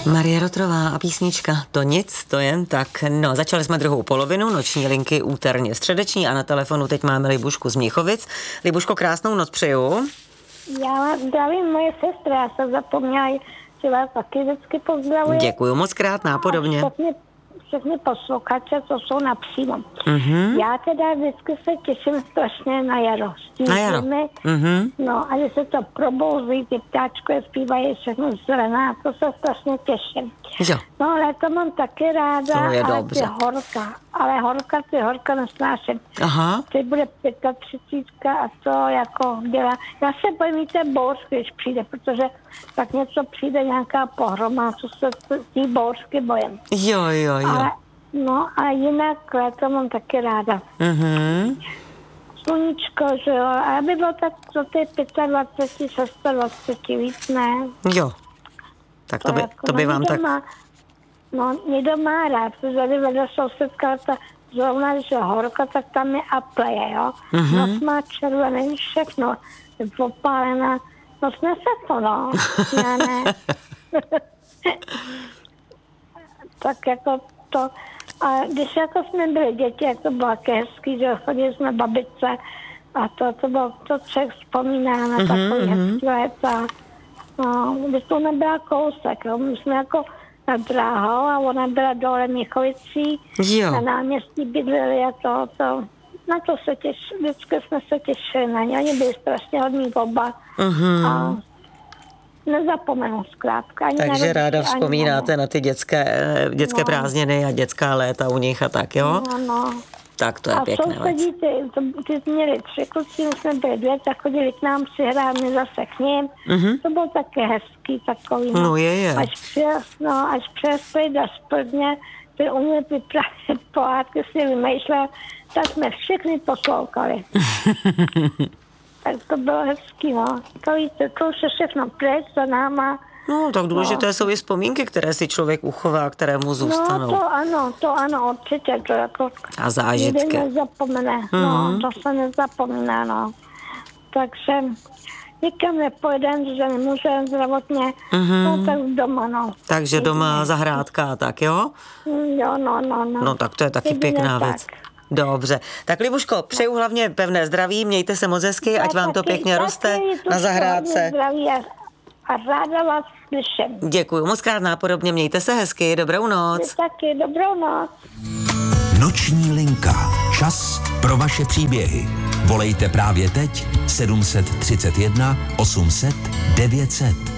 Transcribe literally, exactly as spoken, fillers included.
Marie Rotrová a písnička To nic, to jen tak. No, začali jsme druhou polovinu, noční linky úterně středeční a na telefonu teď máme Libušku z Mnichovic. Libuško, krásnou noc přeju. Já zdravím moje sestra, já jsem zapomněla, že vás taky vždycky pozdravuji. Děkuju moc krát, nápodobně. Všechny, všechny posluchače, co jsou napřímo. Mm-hmm. Já teda vždycky se těším strašně na jaro. Na jaro. Mm-hmm. No a že se to probouzí, ty ptáčkové zpívají všechno zelená, to se strašně těším. Jo. No ale to mám taky ráda, to je ale dobře. ty horka, ale horka, ty horka nesnáším. Aha. Teď bude třicítka a to jako dělá. Já se bojím té bouřky, když přijde, protože tak něco přijde, nějaká pohroma, co se tý bouřky bojím. Jo, jo, jo. Ale, no a jinak léto mám taky ráda. Mhm. Sluníčko, že jo, a aby bylo tak pro ty dvacet pět, dvacet šest, víc ne. Jo. Tak to by, jako, to by no, vám tak... Má, no, někdo má rád, protože tady vedle sousedka, ta zrovna, když je horka, tak tam je apleje, jo. Mm-hmm. Noc má červený, všechno, je popálená, no snese to, no. Já ne. Tak jako to, a když jako jsme byli děti, jak to bylo hezký, že chodili jsme babice a to, to bylo, to člověk vzpomíná na mm-hmm, takový mm-hmm. hezký léta. No, když to nebyla kousek, jo. My jsme jako na Dráhou a ona byla dole Mnichovicí, na náměstí bydleli a to, to, na to se těšili, vždycky jsme se těšili na ně, oni byli strašně hodní oba mm-hmm. a nezapomenu zkrátka. Ani Takže ráda vzpomínáte ani na ty dětské, dětské no. prázdniny a dětská léta u nich a tak, jo? No, no. Tak to je a pěkné věc. A sousedí, ty, ty měli tři kluci, my jsme byli dvě, tak chodili k nám přihrávně zase k ním. Mm-hmm. To bylo také hezký takový. No, no je, je. Až přes, no, až přespěli do Plzně, ty uměli vyprávět pohádky, si vymýšlel, tak jsme všechny poslouchali. Tak to bylo hezký, no. To víte, to už je všechno pryč za náma. No, tak důležité no. jsou i vzpomínky, které si člověk uchová, které mu zůstanou. No, to ano, to ano, určitě, to jako... A zážitky. Nikdy nezapomene, mm-hmm. no, to se nezapomíná, no. Takže nikam nepojedem, že nemůžeme zdravotně, mm-hmm. no, tak doma, no. Takže doma zahrádka, tak jo? Jo, no, no, no. No, tak to je taky Jedině pěkná tak. věc. Dobře. Tak Libuško, přeju hlavně pevné zdraví, mějte se moc hezky, ať vám to pěkně roste na zahrádce. Zdraví a, a ráda vás slyším. Děkuju moc krát, nápodobně, mějte se hezky, dobrou noc. Vy taky, dobrou noc. Noční linka. Čas pro vaše příběhy. Volejte právě teď sedm set třicet jedna osm set devět set.